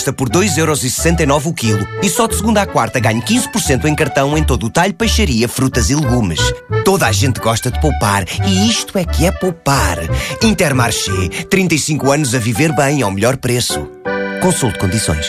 sexta por 2,69€ o quilo. E só de segunda à quarta ganho 15% em cartão em todo o talho, peixaria, frutas e legumes. Toda a gente gosta de poupar. E isto é que é poupar. Intermarché. 35 anos a viver bem ao melhor preço. Consulte condições.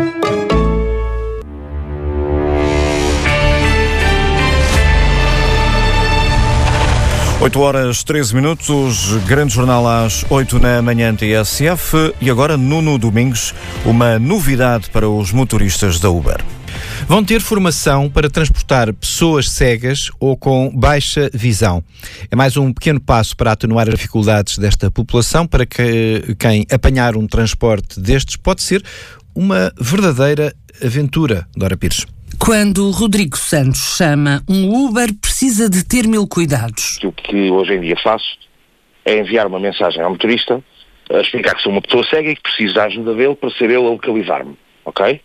Oito horas, 13 minutos, grande jornal às 8 da manhã TSF. E agora, Nuno Domingos, uma novidade para os motoristas da Uber. Vão ter formação para transportar pessoas cegas ou com baixa visão. É mais um pequeno passo para atenuar as dificuldades desta população, para que quem apanhar um transporte destes pode ser uma verdadeira aventura. Dora Pires. Quando Rodrigo Santos chama um Uber, precisa de ter 1000 cuidados. O que hoje em dia faço é enviar uma mensagem ao motorista a explicar que sou uma pessoa cega e que preciso da ajuda dele para ser ele a localizar-me, ok?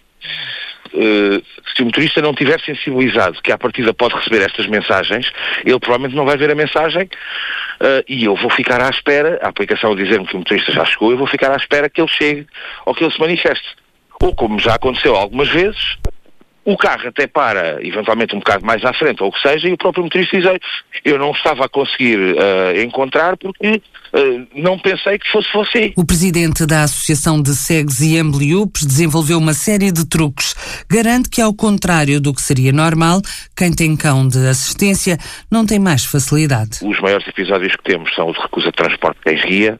Se o motorista não estiver sensibilizado que à partida pode receber estas mensagens, ele provavelmente não vai ver a mensagem e eu vou ficar à espera, a aplicação dizer-me que o motorista já chegou, eu vou ficar à espera que ele chegue ou que ele se manifeste. Ou como já aconteceu algumas vezes, o carro até para, eventualmente um bocado mais à frente, ou o que seja, e o próprio motorista diz: eu não estava a conseguir encontrar porque não pensei que fosse você. O presidente da Associação de Cegos e Ambliopes desenvolveu uma série de truques. Garante que, ao contrário do que seria normal, quem tem cão de assistência não tem mais facilidade. Os maiores episódios que temos são os de recusa de transporte de cães-guia,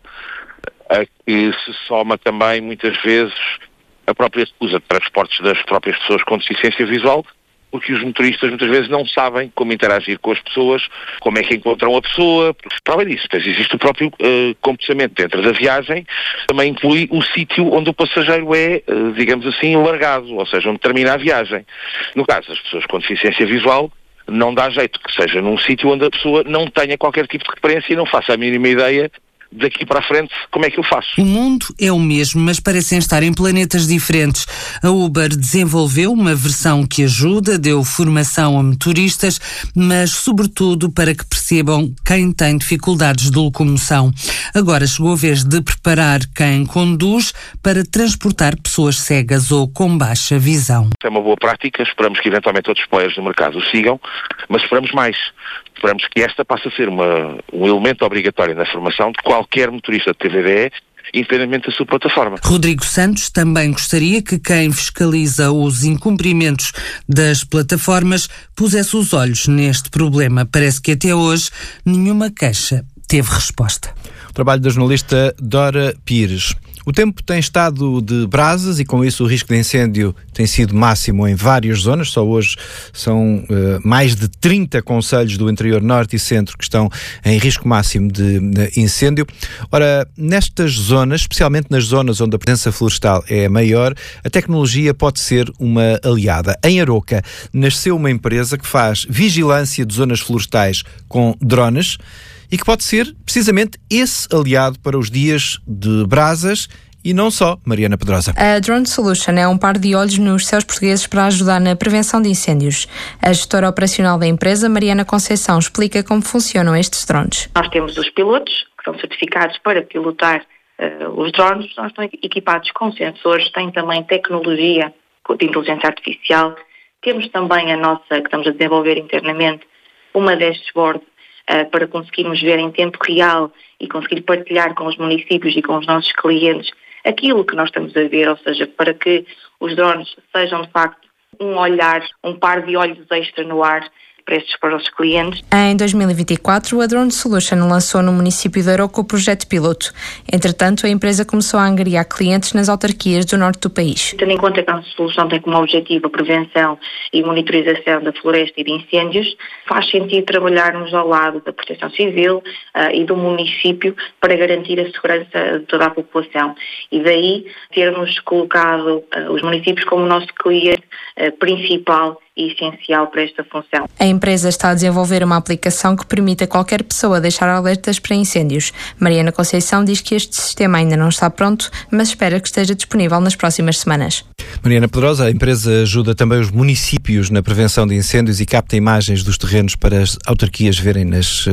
a que se soma também, muitas vezes, a própria recusa de transportes das próprias pessoas com deficiência visual, porque os motoristas muitas vezes não sabem como interagir com as pessoas, como é que encontram a pessoa. Para além disso, existe o próprio comportamento dentro da viagem, também inclui o sítio onde o passageiro é, digamos assim, largado, ou seja, onde termina a viagem. No caso das pessoas com deficiência visual, não dá jeito que seja num sítio onde a pessoa não tenha qualquer tipo de referência e não faça a mínima ideia daqui para a frente, como é que eu faço? O mundo é o mesmo, mas parecem estar em planetas diferentes. A Uber desenvolveu uma versão que ajuda, deu formação a motoristas, mas sobretudo para que percebam quem tem dificuldades de locomoção. Agora chegou a vez de preparar quem conduz para transportar pessoas cegas ou com baixa visão. É uma boa prática, esperamos que eventualmente outros players do mercado o sigam, mas esperamos mais. Esperamos que esta passe a ser um elemento obrigatório na formação de qualquer motorista de TVDE, independentemente da sua plataforma. Rodrigo Santos também gostaria que quem fiscaliza os incumprimentos das plataformas pusesse os olhos neste problema. Parece que até hoje nenhuma queixa teve resposta. O trabalho da jornalista Dora Pires. O tempo tem estado de brasas e com isso o risco de incêndio tem sido máximo em várias zonas. Só hoje são mais de 30 concelhos do interior norte e centro que estão em risco máximo de incêndio. Ora, nestas zonas, especialmente nas zonas onde a presença florestal é maior, a tecnologia pode ser uma aliada. Em Aroca nasceu uma empresa que faz vigilância de zonas florestais com drones e que pode ser precisamente esse aliado para os dias de brasas e não só. Mariana Pedrosa. A Drone Solution é um par de olhos nos céus portugueses para ajudar na prevenção de incêndios. A gestora operacional da empresa, Mariana Conceição, explica como funcionam estes drones. Nós temos os pilotos, que são certificados para pilotar os drones. Nós estão equipados com sensores, têm também tecnologia de inteligência artificial. Temos também a nossa, que estamos a desenvolver internamente, uma dashboard para conseguirmos ver em tempo real e conseguir partilhar com os municípios e com os nossos clientes aquilo que nós estamos a ver, ou seja, para que os drones sejam de facto um olhar, um par de olhos extra no ar para os clientes. Em 2024, a Drone Solution lançou no município de Aroca o projeto piloto. Entretanto, a empresa começou a angariar clientes nas autarquias do norte do país. Tendo em conta que a nossa solução tem como objetivo a prevenção e monitorização da floresta e de incêndios, faz sentido trabalharmos ao lado da Proteção Civil e do município para garantir a segurança de toda a população. E daí termos colocado os municípios como o nosso cliente principal e essencial para esta função. A empresa está a desenvolver uma aplicação que permite a qualquer pessoa deixar alertas para incêndios. Mariana Conceição diz que este sistema ainda não está pronto, mas espera que esteja disponível nas próximas semanas. Mariana Pedrosa, a empresa ajuda também os municípios na prevenção de incêndios e capta imagens dos terrenos para as autarquias verem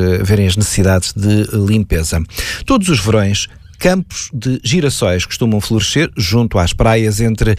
as necessidades de limpeza. Todos os verões, campos de girassóis costumam florescer junto às praias entre